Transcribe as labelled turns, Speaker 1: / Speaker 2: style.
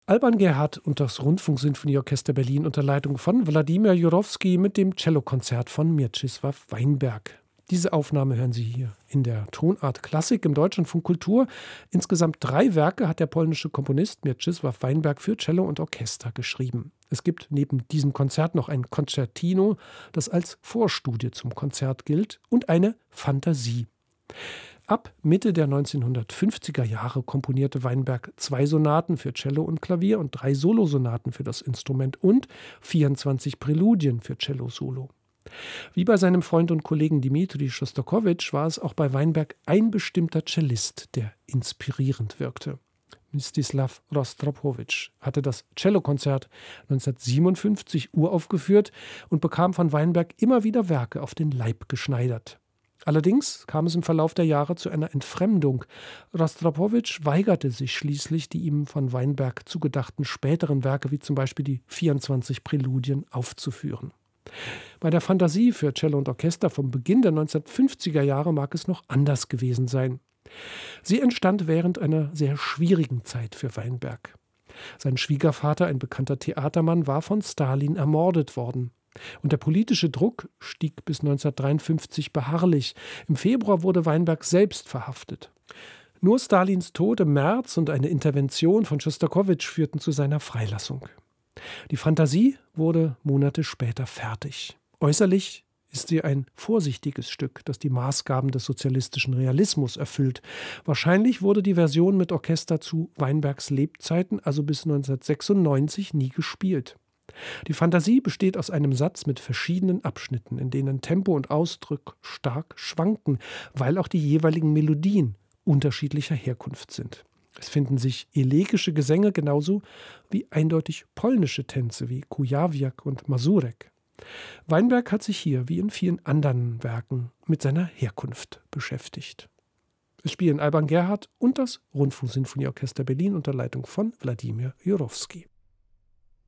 Speaker 1: Alban Gerhardt und das Rundfunksinfonieorchester Berlin unter Leitung von Wladimir Jurowski mit dem Cellokonzert von Mieczysław Weinberg. Diese Aufnahme hören Sie hier in der Tonart Klassik im Deutschlandfunk Kultur. Insgesamt 3 Werke hat der polnische Komponist Mieczysław Weinberg für Cello und Orchester geschrieben. Es gibt neben diesem Konzert noch ein Concertino, das als Vorstudie zum Konzert gilt, und eine Fantasie. Ab Mitte der 1950er Jahre komponierte Weinberg 2 Sonaten für Cello und Klavier und 3 Solosonaten für das Instrument und 24 Präludien für Cello-Solo. Wie bei seinem Freund und Kollegen Dmitri Schostakowitsch war es auch bei Weinberg ein bestimmter Cellist, der inspirierend wirkte. Mstislav Rostropowitsch hatte das Cellokonzert 1957 uraufgeführt und bekam von Weinberg immer wieder Werke auf den Leib geschneidert. Allerdings kam es im Verlauf der Jahre zu einer Entfremdung. Rostropowitsch weigerte sich schließlich, die ihm von Weinberg zugedachten späteren Werke, wie zum Beispiel die 24 Präludien, aufzuführen. Bei der Fantasie für Cello und Orchester vom Beginn der 1950er Jahre mag es noch anders gewesen sein. Sie entstand während einer sehr schwierigen Zeit für Weinberg. Sein Schwiegervater, ein bekannter Theatermann, war von Stalin ermordet worden. Und der politische Druck stieg bis 1953 beharrlich. Im Februar wurde Weinberg selbst verhaftet. Nur Stalins Tod im März und eine Intervention von Schostakowitsch führten zu seiner Freilassung. Die Fantasie wurde Monate später fertig. Äußerlich ist sie ein vorsichtiges Stück, das die Maßgaben des sozialistischen Realismus erfüllt. Wahrscheinlich wurde die Version mit Orchester zu Weinbergs Lebzeiten, also bis 1996, nie gespielt. Die Fantasie besteht aus einem Satz mit verschiedenen Abschnitten, in denen Tempo und Ausdruck stark schwanken, weil auch die jeweiligen Melodien unterschiedlicher Herkunft sind. Es finden sich elegische Gesänge genauso wie eindeutig polnische Tänze wie Kujawiak und Mazurek. Weinberg hat sich hier, wie in vielen anderen Werken, mit seiner Herkunft beschäftigt. Es spielen Alban Gerhardt und das Rundfunksinfonieorchester Berlin unter Leitung von Wladimir Jurowski.